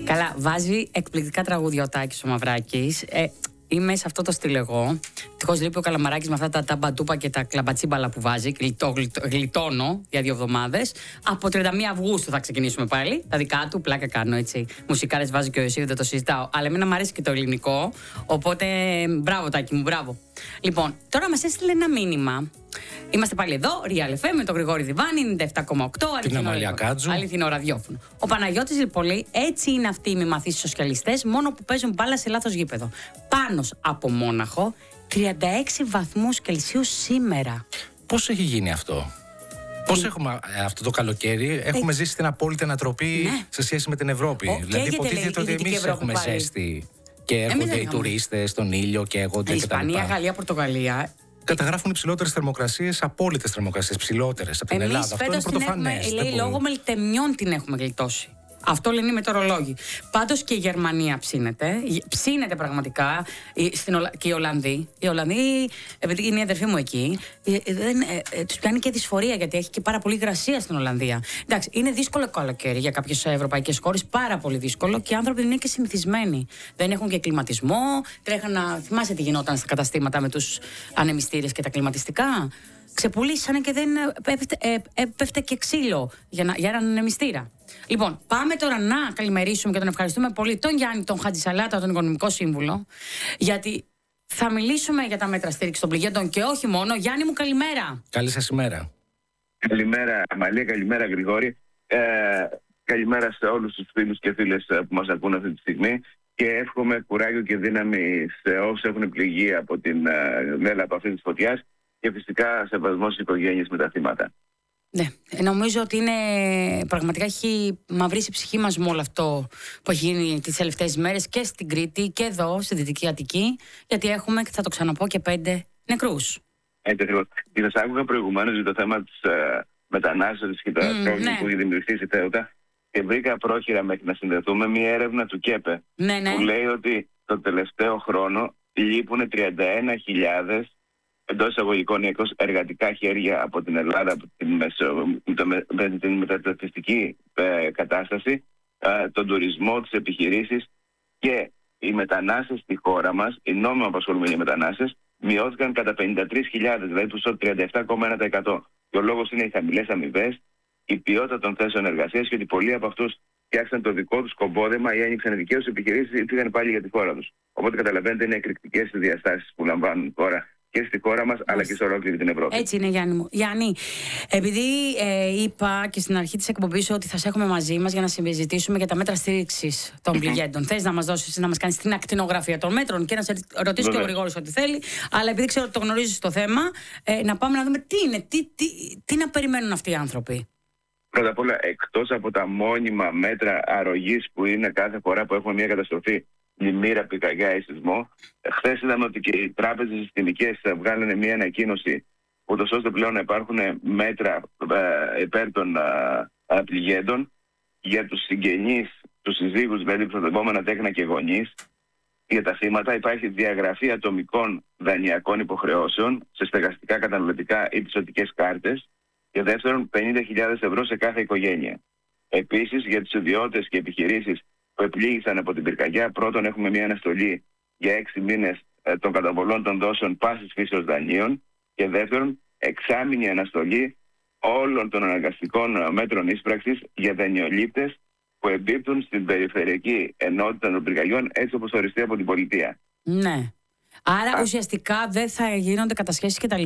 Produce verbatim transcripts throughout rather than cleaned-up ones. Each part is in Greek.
Καλά, βάζει εκπληκτικά τραγούδια ο Τάκης ο Μαυράκης. Ε, είμαι σε αυτό το στυλ εγώ. Τυχώς λείπει ο Καλαμαράκης με αυτά τα ταμπαντούπα και τα κλαμπατσίμπαλα που βάζει. Γλιτώ, γλιτώ, γλιτώνω για δύο εβδομάδες. Από τριάντα μία Αυγούστου θα ξεκινήσουμε πάλι. Τα δικά του, πλάκα κάνω έτσι. Μουσικάρες βάζει και ο εσύ, δεν το συζητάω. Αλλά εμένα μου αρέσει και το ελληνικό. Οπότε μπράβο, Τάκη μου, μπράβο. Λοιπόν, τώρα μας έστειλε ένα μήνυμα. Είμαστε πάλι εδώ, Real εφ εμ με τον Γρηγόρη Διβάνη, ενενήντα επτά κόμμα οκτώ. Την Αμαλία Κάτζου. Αληθινό ραδιόφωνο. Ο Παναγιώτης Λιπολή, έτσι είναι αυτοί οι μη μαθήσεις σοσιαλιστές, μόνο που παίζουν μπάλα σε λάθος γήπεδο. Πάνος από Μόναχο, τριάντα έξι βαθμούς Κελσίου σήμερα. Πώς έχει γίνει αυτό? Πώς έχουμε αυτό το καλοκαίρι, έχουμε ζήσει την απόλυτη ανατροπή ναι. σε σχέση με την Ευρώπη. Ο, δηλαδή, υποτίθεται ότι εμείς έχουμε πάλι. ζέστη και έρχονται οι τουρίστες στον ήλιο και έγονται. Ισπανία, Γαλλία, Πορτογαλία. Καταγράφουν υψηλότερες θερμοκρασίες, απόλυτες θερμοκρασίες, ψηλότερες από την Εμείς Ελλάδα. Αυτό είναι πρωτοφανές. Λέει, λόγω μελτεμιών την έχουμε γλιτώσει. Αυτό λένε οι μετεωρολόγοι. Πάντως και η Γερμανία ψήνεται. Ψήνεται πραγματικά. Στην Ολα... Και οι Ολλανδοί. Οι Ολλανδοί, επειδή είναι η αδερφή μου εκεί, δεν, ε, ε, τους πιάνει και δυσφορία γιατί έχει και πάρα πολύ υγρασία στην Ολλανδία. Εντάξει, είναι δύσκολο καλοκαίρι για κάποιες ευρωπαϊκές χώρες. Πάρα πολύ δύσκολο και οι άνθρωποι δεν είναι και συνηθισμένοι. Δεν έχουν και κλιματισμό. Τρέχαν να. Θυμάσαι τι γινόταν στα καταστήματα με τους ανεμιστήρες και τα κλιματιστικά. Ξεπουλήσανε και δεν έπεφτε, ε, έπεφτε και ξύλο για, να, για έναν ανεμιστήρα. Λοιπόν, πάμε τώρα να καλημερίσουμε και τον ευχαριστούμε πολύ τον Γιάννη, τον Χατζησαλάτα, τον Οικονομικό Σύμβουλο, γιατί θα μιλήσουμε για τα μέτρα στήριξη των πληγέντων και όχι μόνο. Γιάννη μου, καλημέρα. Καλή σας ημέρα. Καλημέρα, Αμαλία, καλημέρα, Γρηγόρη. Ε, καλημέρα σε όλους τους φίλους και φίλες που μας ακούν αυτή τη στιγμή και εύχομαι κουράγιο και δύναμη σε όσους έχουν πληγεί από την μέλα από αυτή της φωτιάς. Και φυσικά σεβασμό στις οικογένειες με τα θύματα. Ναι, νομίζω ότι είναι πραγματικά έχει μαυρίσει η ψυχή μας με όλο αυτό που έχει γίνει τις τελευταίες μέρες και στην Κρήτη και εδώ, στη Δυτική Αττική, γιατί έχουμε, θα το ξαναπώ, και πέντε νεκρούς. Έτσι ακριβώς. Και σας άκουγα προηγουμένως για το θέμα της uh, μετανάστευσης και τα mm, πρόβλημα ναι. που έχει δημιουργηθεί στη Θέουτα και βρήκα πρόχειρα μέχρι να συνδεθούμε μια έρευνα του ΚΕΠΕ ναι, ναι. που λέει ότι το τελευταίο χρόνο λείπουν τριάντα ένα χιλιάδες εντός εισαγωγικών εκτός εργατικά χέρια από την Ελλάδα, από την, μεσο, με, με την μεταναστευτική ε, κατάσταση, ε, τον τουρισμό, τις επιχειρήσεις και οι μετανάστες στη χώρα μας, οι νόμιμα απασχολούμενοι μετανάστες, μειώθηκαν κατά πενήντα τρεις χιλιάδες, δηλαδή του τριάντα επτά κόμμα ένα τοις εκατό. Και ο λόγος είναι οι χαμηλές αμοιβές, η ποιότητα των θέσεων εργασίας και ότι πολλοί από αυτούς φτιάξαν το δικό τους κομπόδεμα ή άνοιξαν δικαίους επιχειρήσεις ή πήγαν πάλι για τη χώρα τους. Οπότε καταλαβαίνετε, είναι εκρηκτικές οι διαστάσεις που λαμβάνουν τώρα και στη χώρα μας, αλλά και σε ολόκληρη την Ευρώπη. Έτσι είναι, Γιάννη μου. Γιάννη, επειδή ε, είπα και στην αρχή της εκπομπής ότι θα σε έχουμε μαζί μας για να συζητήσουμε για τα μέτρα στήριξης των πληγέντων. Θες να μας δώσεις, να μας κάνεις την ακτινογραφία των μέτρων και να σε ρωτήσει και ο Γρηγόρης ό,τι θέλει. Αλλά επειδή ξέρω ότι το γνωρίζεις το θέμα, ε, να πάμε να δούμε τι είναι, τι, τι, τι να περιμένουν αυτοί οι άνθρωποι. Πρώτα απ' όλα, εκτός από τα μόνιμα μέτρα αρρωγής που είναι κάθε φορά που έχουμε μια καταστροφή, πλημμύρα, πυρκαγιά ή σεισμό. Χθες είδαμε ότι και οι τράπεζες συστημικές βγάλανε μια ανακοίνωση, ούτως ώστε πλέον να υπάρχουν μέτρα ε, υπέρ των ε, πληγέντων για τους συγγενείς, τους συζύγους, δηλαδή προστατευόμενα τέκνα και γονείς. Για τα θύματα υπάρχει διαγραφή ατομικών δανειακών υποχρεώσεων σε στεγαστικά, καταναλωτικά ή πιστωτικές κάρτες. Και δεύτερον, πενήντα χιλιάδες ευρώ σε κάθε οικογένεια. Επίσης, για τους ιδιώτες και επιχειρήσεις που επλήγησαν από την πυρκαγιά, πρώτον έχουμε μια αναστολή για έξι μήνες ε, των καταβολών των δόσεων πάσης φύσεως δανείων και δεύτερον, εξάμηνη αναστολή όλων των αναγκαστικών ε, μέτρων ίσπραξης για δανειολήπτες που εμπίπτουν στην περιφερειακή ενότητα των πυρκαγιών έτσι όπως οριστεί από την πολιτεία. Ναι. Άρα Α. ουσιαστικά δεν θα γίνονται κατασχέσεις κτλ.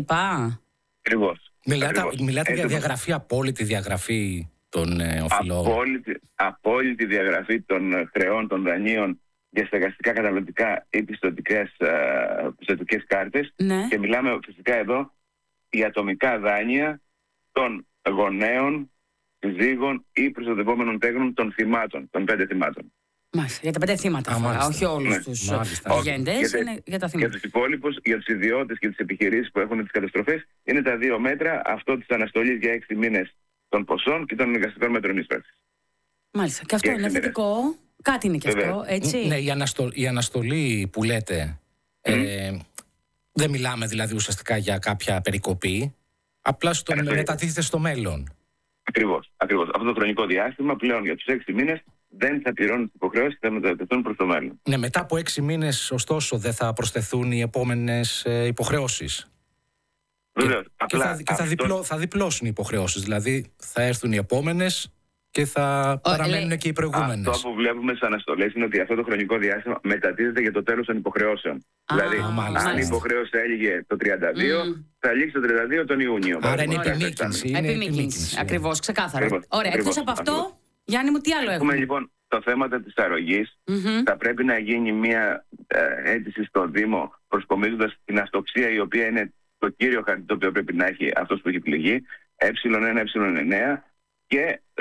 Ακριβώς. Μιλάτε, μιλάτε για διαγραφή, απόλυτη διαγραφή των ε, οφειλών. Απόλυτη, απόλυτη διαγραφή των χρεών των δανείων για στεγαστικά, καταναλωτικά ή πιστωτικές, ε, πιστωτικές κάρτες. Ναι. Και μιλάμε φυσικά εδώ για ατομικά δάνεια των γονέων, συζύγων ή προστατευόμενων τέκνων των θυμάτων, των πέντε θυμάτων. Μάλιστα, για τα πέντε θύματα, Α, φορά, όχι όλους ναι. τους πληγέντες, είναι για τα θύματα. Για τους υπόλοιπους, για τους ιδιώτες και τις επιχειρήσεις που έχουν τις καταστροφές, είναι τα δύο μέτρα, αυτό της αναστολής για έξι μήνες των ποσών και των αναγκαστικών μέτρων ίσπραξης. Μάλιστα, και αυτό είναι θετικό, κάτι είναι και Βέβαια. αυτό, έτσι. Ναι, η, αναστο, η αναστολή που λέτε, mm. ε, δεν μιλάμε δηλαδή ουσιαστικά για κάποια περικοπή, απλά στο, μετατίθεται στο μέλλον. Ακριβώς, ακριβώς. Αυτό το χρονικό διάστημα πλέον για τους έξι μήνες δεν θα πληρώνουν τις υποχρεώσεις και θα μετατεθούν προς το μέλλον. Ναι, μετά από έξι μήνες, ωστόσο, δεν θα προσθεθούν οι επόμενες ε, υποχρεώσεις. Βεβαίως. Και, Απλά και, θα, και θα, αυτό... διπλώ, θα διπλώσουν οι υποχρεώσεις. Δηλαδή θα έρθουν οι επόμενες και θα Ο, παραμένουν λέει... και οι προηγούμενες. Αυτό που βλέπουμε στις αναστολές είναι ότι αυτό το χρονικό διάστημα μετατίθεται για το τέλος των υποχρεώσεων. Α, δηλαδή, μάλιστα. αν η υποχρέωση έλυγε το τριάντα δύο, mm. θα λήξει το τριάντα δύο τον Ιούνιο. Άρα είναι Ωραία. επιμήκυνση. Είναι Επιμήκυνση. επιμήκυνση. Ακριβώς, ξεκάθαρα. Ακριβώς, Ωραία, ακριβώς, εκτός από αυτό, ακριβώς. Γιάννη μου, τι άλλο έχουμε? Έχουμε λοιπόν το θέμα της αρρωγής. Mm-hmm. Θα πρέπει να γίνει μια ε, αίτηση στο Δήμο προσκομίζοντας την αυτοξία, η οποία είναι το κύριο χαρτί το οποίο πρέπει να έχει αυτός που έχει πληγεί, ε ένα, ε εννέα, και ε,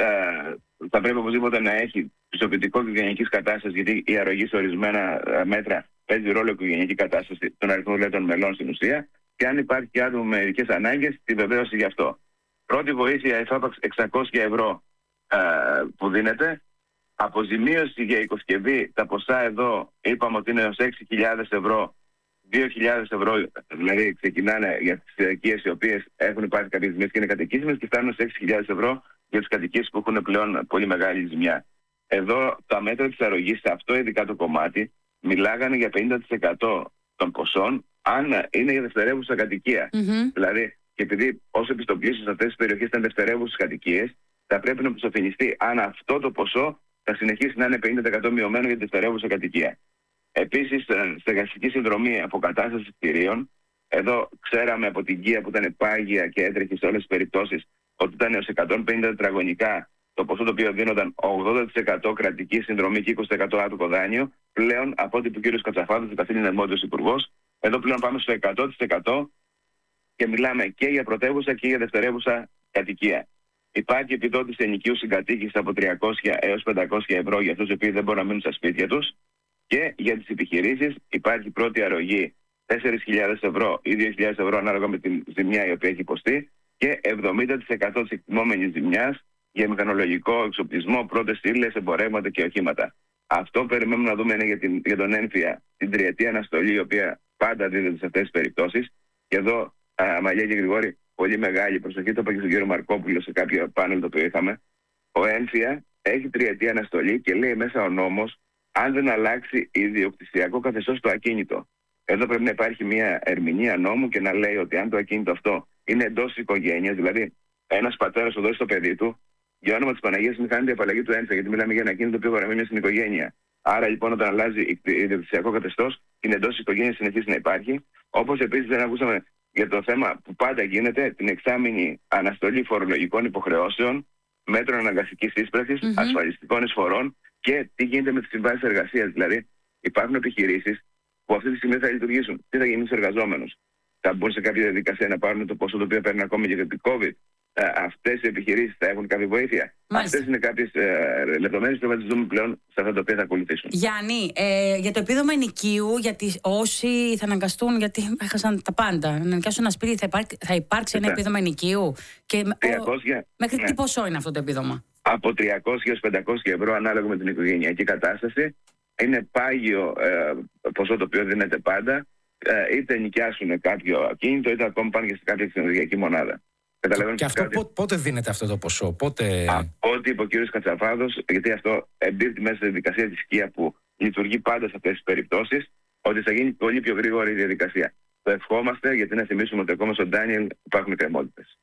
θα πρέπει οπωσδήποτε να έχει πιστοποιητικό οικογενειακής κατάστασης, γιατί η αρρωγή σε ορισμένα μέτρα παίζει ρόλο η οικογενειακή κατάσταση, τον αριθμό δηλαδή των μελών στην ουσία, και αν υπάρχει άτομο με ειδικές ανάγκες, τη βεβαίωση γι' αυτό. Πρώτη βοήθεια εφάπαξ εξακόσια ευρώ ε, που δίνεται. Αποζημίωση για οικοσκευή, τα ποσά εδώ είπαμε ότι είναι έως έξι χιλιάδες ευρώ, δύο χιλιάδες ευρώ, δηλαδή ξεκινάνε για τις οικίες οι οποίες έχουν υπάρξει κάποιες ζημιές και είναι κατοικήσιμες, και φτάνουν σε έξι χιλιάδες ευρώ για τις κατοικίες που έχουν πλέον πολύ μεγάλη ζημιά. Εδώ τα μέτρα της αρρωγής, σε αυτό ειδικά το κομμάτι, μιλάγανε για πενήντα τοις εκατό των ποσών αν είναι για δευτερεύουσα κατοικία. Mm-hmm. Δηλαδή, και επειδή όσο επιστοποιήσεις σε αυτές τις περιοχές ήταν δευτερεύουσες κατοικίες, θα πρέπει να αποσαφινιστεί αν αυτό το ποσό θα συνεχίσει να είναι πενήντα τοις εκατό μειωμένο για τη δευτερεύουσα κατοικία. Επίσης, στεγαστική συνδρομή αποκατάστασης κτηρίων. Εδώ ξέραμε από την ΚΙΑ που ήταν πάγια και έτρεχε σε όλες τις περιπτώσεις ότι ήταν έως εκατόν πενήντα τετραγωνικά το ποσό το οποίο δίνονταν ογδόντα τοις εκατό κρατική συνδρομή και είκοσι τοις εκατό άτομο δάνειο. Πλέον, από ό,τι είπε ο κ. Κατσαφάδος, ο καθήλυνα αρμόδιος υπουργός, εδώ πλέον πάμε στο εκατό τοις εκατό και μιλάμε και για πρωτεύουσα και για δευτερεύουσα κατοικία. Υπάρχει επιδότηση ενοικίου συγκατοίκησης από τριακόσια έως πεντακόσια ευρώ για αυτούς οι οποίοι δεν μπορούν να μείνουν στα σπίτια τους. Και για τις επιχειρήσεις υπάρχει πρώτη αρρωγή τέσσερις χιλιάδες ευρώ ή δύο χιλιάδες ευρώ ανάλογα με τη ζημιά η οποία έχει υποστεί, και εβδομήντα τοις εκατό της εκτιμόμενης ζημιάς για μηχανολογικό εξοπλισμό, πρώτες ύλες, εμπορεύματα και οχήματα. Αυτό περιμένουμε να δούμε είναι για, την, για τον έμφυα, την τριετή αναστολή, η οποία πάντα δίδεται σε αυτές τις περιπτώσεις. Και εδώ, α, Μαλία και Γρηγόρη, πολύ μεγάλη προσοχή, το είπα και στον κύριο Μαρκόπουλο σε κάποιο πάνελ το οποίο είχαμε. Ο έμφυα έχει τριετή αναστολή και λέει μέσα ο νόμος, αν δεν αλλάξει ιδιοκτησιακό καθεστώς το ακίνητο. Εδώ πρέπει να υπάρχει μια ερμηνεία νόμου και να λέει ότι αν το ακίνητο αυτό είναι εντός της οικογένειας, δηλαδή ένας πατέρας το δώσει στο παιδί του, για όνομα της Παναγίας μην κάνει την απαλλαγή του έμφυα, γιατί μιλάμε για ένα ακίνητο που παραμένει στην οικογένεια. Άρα λοιπόν, όταν αλλάζει ιδιοκτησιακό καθεστώς, είναι εντός της οικογένειας, συνεχίζει να υπάρχει. Όπως επίσης δεν ακούσαμε για το θέμα που πάντα γίνεται, την εξάμηνη αναστολή φορολογικών υποχρεώσεων, μέτρων αναγκαστικής ίσπραξης, mm-hmm. ασφαλιστικών εισφορών. Και τι γίνεται με τις συμβάσεις εργασίας. Δηλαδή, υπάρχουν επιχειρήσεις που αυτή τη στιγμή θα λειτουργήσουν. Τι θα γίνει στους εργαζόμενους? Θα μπουν σε κάποια διαδικασία να πάρουν το ποσό το οποίο παίρνουν ακόμη για την COVID? Ε, αυτές οι επιχειρήσεις θα έχουν κάποια βοήθεια? Αυτές είναι κάποιες ε, λεπτομέρειες που θα τις δούμε πλέον σε αυτά τα οποία θα ακολουθήσουν. Γιάννη, ε, για το επίδομα ενοικίου, γιατί όσοι θα αναγκαστούν, γιατί έχασαν τα πάντα, να νοικιάσουν ένα σπίτι, θα, υπάρξει, θα υπάρξει ένα επίδομα ενοικίου. Και τριακόσια, ο, μέχρι ναι. τι ποσό είναι αυτό το επίδομα? Από τριακόσια έως πεντακόσια ευρώ ανάλογα με την οικογενειακή κατάσταση. Είναι πάγιο ε, ποσό το οποίο δίνεται πάντα, ε, είτε νοικιάσουν κάποιο ακίνητο, είτε ακόμη πάνε και σε κάποια ξενοδοχειακή μονάδα. Και αυτό κάτι... πότε δίνεται αυτό το ποσό? Πότε... Από ό,τι είπε ο κ. Κατσαφάδος, γιατί αυτό εμπίπτει μέσα στη διαδικασία της ΚΙΑ που λειτουργεί πάντα σε αυτές τις περιπτώσεις, ότι θα γίνει πολύ πιο γρήγορη η διαδικασία. Το ευχόμαστε, γιατί να θυμίσουμε ότι ακόμα στον Ντάνιελ υπάρχουν εκκρεμότητες.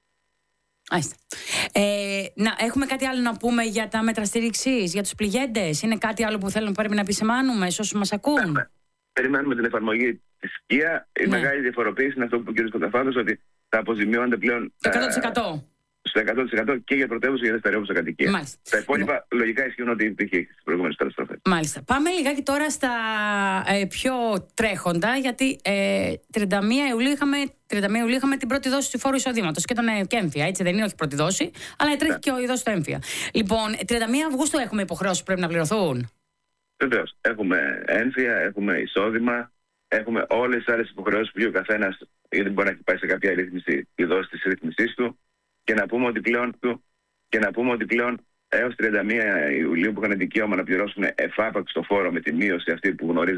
Ε, να, έχουμε κάτι άλλο να πούμε για τα μέτρα στήριξης, για τους πληγέντες? Είναι κάτι άλλο που θέλουμε πρέπει να επισημάνουμε σε όσους μας ακούν? Ναι, περιμένουμε την εφαρμογή της ΚΙΑ. Η ναι. μεγάλη διαφοροποίηση είναι αυτό που είπε ο κ. Κατσαφάδος, ότι θα αποζημιώνονται πλέον εκατό τοις εκατό. Στο εκατό τοις εκατό και για πρωτεύουσα και για δευτερεύουσα κατοικία. Μάλιστα. Τα υπόλοιπα λοιπόν λογικά ισχύουν ότι υπήρχε στις προηγούμενες καταστροφές. Μάλιστα. Πάμε λιγάκι τώρα στα ε, πιο τρέχοντα, γιατί ε, τριάντα μία Ιουλίου είχαμε, τριάντα μία Ιουλίου είχαμε την πρώτη δόση του φόρου εισοδήματος και τον ε, και έμφυα. Έτσι δεν είναι, όχι πρώτη δόση, αλλά τρέχει yeah. και η δόση του έμφυα. Λοιπόν, τριάντα μία Αυγούστου έχουμε υποχρεώσεις που πρέπει να πληρωθούν. Βεβαίως. Έχουμε έμφυα, έχουμε εισόδημα, έχουμε όλες τις άλλες υποχρεώσεις που ο καθένας, γιατί μπορεί να έχει πάει σε κάποια ρύθμιση, τη δόση της ρύθμισής του. Και να πούμε ότι πλέον, και να πούμε ότι πλέον έως τριάντα μία Ιουλίου που είχαν δικαίωμα να πληρώσουν εφάπαξ το φόρο με τη μείωση αυτή που γνωρίζουμε